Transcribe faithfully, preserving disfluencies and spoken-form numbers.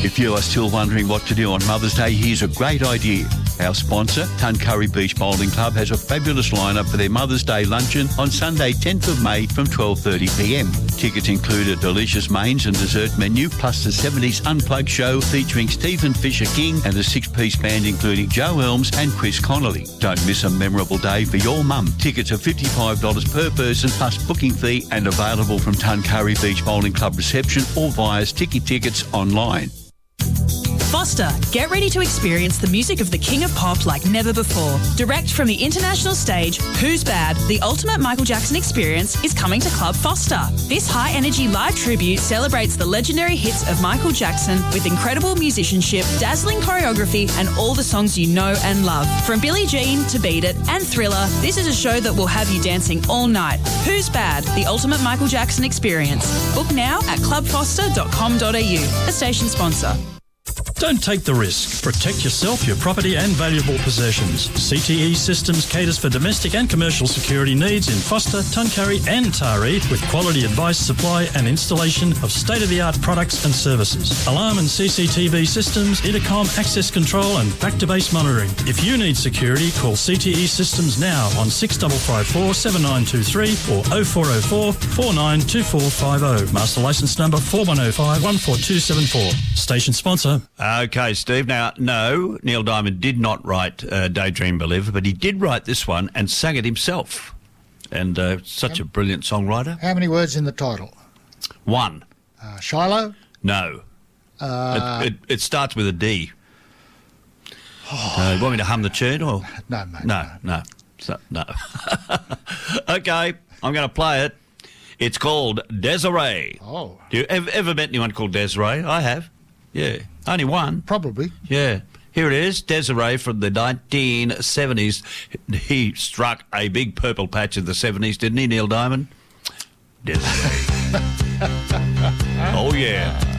If you are still wondering what to do on Mother's Day, here's a great idea. Our sponsor, Tuncurry Beach Bowling Club, has a fabulous lineup for their Mother's Day luncheon on Sunday, tenth of May from twelve thirty p m. Tickets include a delicious mains and dessert menu, plus the seventies Unplugged show featuring Stephen Fisher King and a six-piece band including Joe Elms and Chris Connolly. Don't miss a memorable day for your mum. Tickets are fifty-five dollars per person plus booking fee and available from Tuncurry Beach Bowling Club reception or via Sticky Tickets online. Foster, get ready to experience the music of the King of Pop like never before. Direct from the international stage, Who's Bad? The ultimate Michael Jackson experience is coming to Club Foster. This high-energy live tribute celebrates the legendary hits of Michael Jackson with incredible musicianship, dazzling choreography, and all the songs you know and love. From Billie Jean to Beat It and Thriller, this is a show that will have you dancing all night. Who's Bad? The ultimate Michael Jackson experience. Book now at club foster dot com dot a u, a station sponsor. Don't take the risk. Protect yourself, your property and valuable possessions. C T E Systems caters for domestic and commercial security needs in Foster, Tuncurry and Taree with quality advice, supply and installation of state-of-the-art products and services. Alarm and C C T V systems, intercom, access control and back-to-base monitoring. If you need security, call C T E Systems now on six five five four, seven nine two three or oh four oh four, four nine two four five oh. Master licence number four one oh five, one four two seven four. Station sponsor. Okay, Steve. Now, no, Neil Diamond did not write uh, Daydream Believer, but he did write this one and sang it himself. And uh, such a brilliant songwriter. How many words in the title? One. Uh, Shiloh? No. Uh, it, it, it starts with a D. Oh. Uh, you want me to hum the tune? Or? No, mate. No, no. So, no. Okay, I'm going to play it. It's called Desiree. Oh. Do you ever, ever met anyone called Desiree? I have. Yeah. Only one. Probably. Yeah. Here it is, Desiree from the nineteen seventies. He struck a big purple patch in the seventies, didn't he, Neil Diamond? Desiree. Oh, yeah.